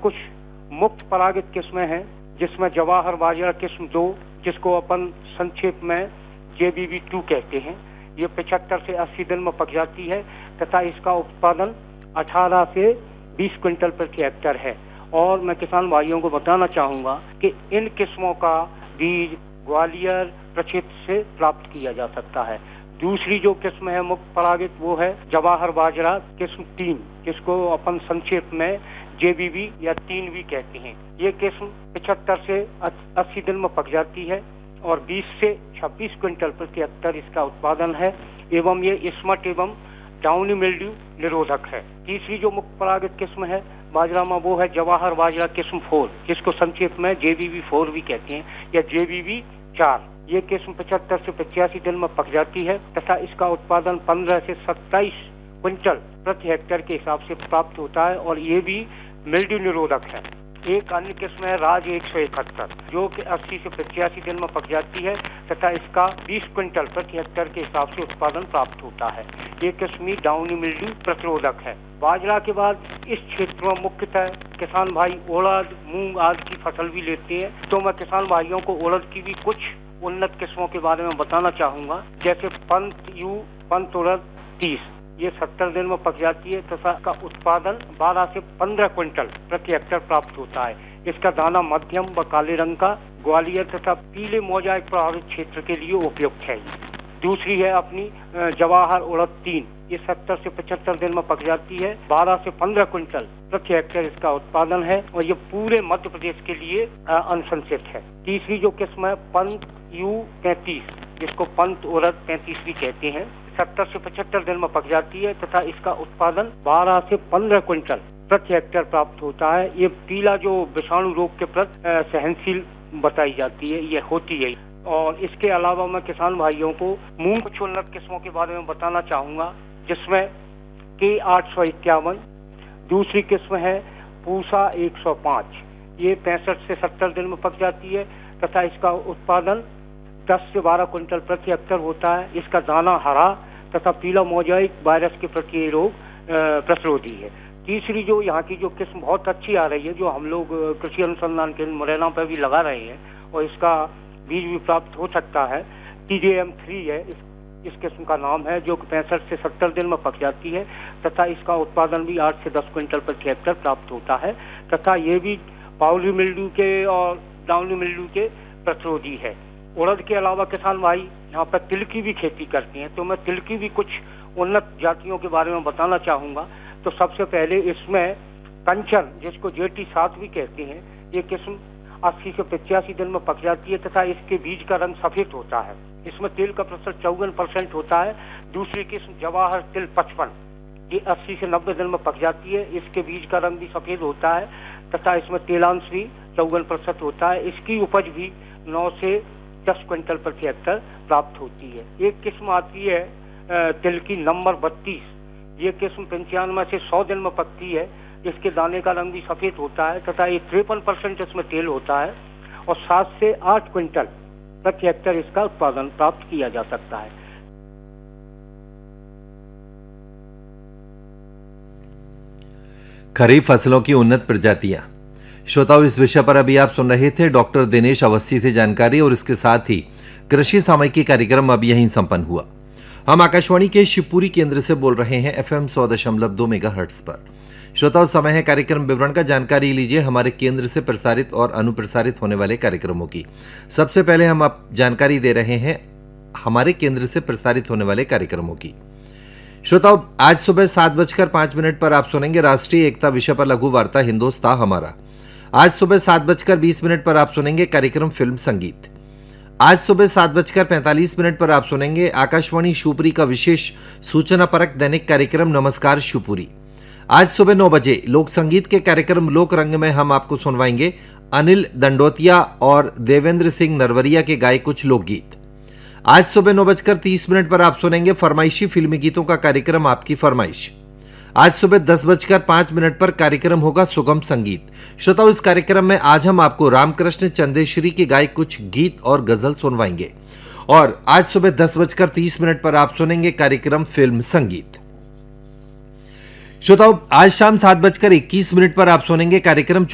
कुछ मुक्त परागित किस्में हैं, जिसमें जवाहर बाजरा किस्म 2, जिसको अपन संक्षेप में JBB2 कहते हैं। ये 75 से 80 दिन में पक जाती है तथा इसका उत्पादन 18 से 20 क्विंटल प्रति हेक्टेयर है। और मैं किसान भाइयों को बताना चाहूँगा कि इन किस्मों का बीज ग्वालियर प्रक्षेत्र से प्राप्त किया जा सकता है। दूसरी जो किस्म है मुक्त परागित, वो है जवाहर बाजरा किस्म 3, जिसको अपन संक्षेप में JBB या 3 भी कहते हैं। ये किस्म 75 से 80 दिन में पक जाती है और 20 से 26 क्विंटल प्रति हेक्टेयर इसका उत्पादन है एवं ये स्मट एवं डाउनी मिल्ड्यू निरोधक है। तीसरी जो मुक्त परागित किस्म है बाजरा में, वो है जवाहर बाजरा किस्म 4, जिसको संक्षेप में JBB4 भी कहते हैं या JBB4। ये किस्म 75 से 85 दिन में पक जाती है तथा इसका उत्पादन 15 से 27 क्विंटल प्रति हेक्टेयर के हिसाब से प्राप्त होता है और ये भी मिल्ड्यू निरोधक है। एक अन्य किस्म है राज 171, जो कि 80 से 85 दिन में पक जाती है तथा इसका 20 क्विंटल प्रति हेक्टेयर के हिसाब से उत्पादन प्राप्त होता है। ये किस्म डाउनी मिल्ड्यू प्रतिरोधक है। बाजरा के बाद इस क्षेत्र में मुख्यतः किसान भाई उड़द, मूंग आदि की फसल भी लेते हैं, तो मैं किसान भाइयों को उड़द की भी कुछ उन्नत किस्मों के बारे में बताना चाहूँगा। जैसे पंत उड़द 30, ये 70 दिन में पक जाती है तथा इसका उत्पादन 12 से 15 क्विंटल प्रति हेक्टेयर प्राप्त होता है। इसका दाना मध्यम व काले रंग का ग्वालियर तथा पीले मोजाइक प्रभावित क्षेत्र के लिए उपयुक्त है। दूसरी है अपनी जवाहर उड़द 3, ये 70 से 75 दिन में पक जाती है, 12 से 15 क्विंटल प्रति हेक्टेयर इसका उत्पादन है और ये पूरे मध्य प्रदेश के लिए अनुशंसित है। तीसरी जो किस्म है पंत U35, जिसको पंत उड़द 35 भी कहते हैं, 70 से 75 दिन में पक जाती है तथा इसका उत्पादन 12 से 15 क्विंटल प्रति हेक्टेयर प्राप्त होता है। ये पीला जो विषाणु रोग के प्रति सहनशील बताई जाती है, ये होती है। और इसके अलावा मैं किसान भाइयों को मूंग कुछ उन्नत किस्मों के बारे में बताना चाहूँगा, जिसमें K851, दूसरी किस्म है पूसा 105, ये 65 से 70 दिन में पक जाती है तथा इसका उत्पादन 10 से 12 क्विंटल प्रति हेक्टेयर होता है। इसका दाना हरा तथा पीला मोजाइक वायरस के प्रति रोग प्रतिरोधी है। तीसरी जो यहाँ की जो किस्म बहुत अच्छी आ रही है, जो हम लोग कृषि अनुसंधान केंद्र मुरैना पर भी लगा रहे हैं और इसका बीज भी प्राप्त हो सकता है, TJM3 है इस किस्म का नाम है, जो 65 से 70 दिन में पक जाती है तथा इसका उत्पादन भी 8 से 10 क्विंटल प्रति हेक्टेयर प्राप्त होता है तथा ये भी पाउली मिल्ड्यू के और डाउनी मिल्ड्यू के प्रतिरोधी है। उड़द के अलावा किसान भाई यहाँ पर तिल की भी खेती करते हैं, तो मैं तिल की भी कुछ उन्नत जातियों के बारे में बताना चाहूँगा। तो सबसे पहले इसमें कंचन, जिसको JT7 भी कहते हैं, ये किस्म 80 से 85 दिन में पक जाती है तथा इसके बीज का रंग सफेद होता है। इसमें तेल का प्रतिशत 54% होता है। दूसरी किस्म जवाहर तिल 55, ये 80 से 90 दिन में पक जाती है, इसके बीज का रंग भी सफेद होता है तथा इसमें तेलांश भी 54% होता है। इसकी उपज भी 9 से 10 क्विंटल प्रति हेक्टेयर प्राप्त होती है। एक किस्म आती है तिल की नंबर 32, ये किस्म 95 से 100 दिन में पकती है, इसके दाने का रंग भी सफेद होता है तथा ये 53% इसमें तेल होता है और 7 से 8 क्विंटल प्रति हेक्टेयर इसका उत्पादन प्राप्त किया जा सकता है। खरीफ फसलों की उन्नत प्रजातियां। श्रोताओं, इस विषय पर अभी आप सुन रहे थे डॉक्टर दिनेश अवस्थी से जानकारी और इसके साथ ही कृषि सामयिकी कार्यक्रम अब यहीं संपन्न हुआ। हम आकाशवाणी के शिवपुरी केंद्र से बोल रहे हैं FM 100.2 मेगाहर्ट्ज पर। श्रोताओं, समय है कार्यक्रम विवरण का। जानकारी लीजिए हमारे केंद्र से प्रसारित और अनुप्रसारित होने वाले कार्यक्रमों की। सबसे पहले हम आप जानकारी दे रहे हैं हमारे केंद्र से प्रसारित होने वाले कार्यक्रमों की। श्रोताओं, आज सुबह 7:05 पर आप सुनेंगे राष्ट्रीय एकता विषय पर लघु वार्ता हिंदुस्तान हमारा। आज सुबह 7:20 पर आप सुनेंगे कार्यक्रम फिल्म संगीत। आज सुबह 7:45 पर आप सुनेंगे आकाशवाणी शिवपुरी का विशेष सूचना परक दैनिक कार्यक्रम नमस्कार शिवपुरी। आज सुबह 9 बजे लोक संगीत के कार्यक्रम लोक रंग में हम आपको सुनवाएंगे अनिल दंडोतिया और देवेंद्र सिंह नरवरिया के गाए कुछ लोकगीत। आज सुबह 9:30 पर आप सुनेंगे फरमाइशी फिल्मी गीतों का कार्यक्रम आपकी फरमाइश। आज सुबह 10:05 पर कार्यक्रम होगा सुगम संगीत। श्रोताओं, इस कार्यक्रम में आज हम आपको रामकृष्ण चंदेश्वरी के गाए कुछ गीत और गजल सुनवाएंगे। और आज सुबह 10:30 पर आप सुनेंगे कार्यक्रम फिल्म संगीत। श्रोताओं, आज शाम 7:21 पर आप सुनेंगे कार्यक्रम